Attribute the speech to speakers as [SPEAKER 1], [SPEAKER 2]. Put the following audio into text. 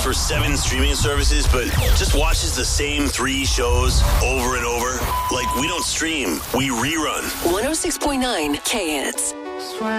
[SPEAKER 1] for 7 streaming services, but just watches the same 3 shows over and over? Like, we don't stream, we rerun.
[SPEAKER 2] 106.9 K-Hits.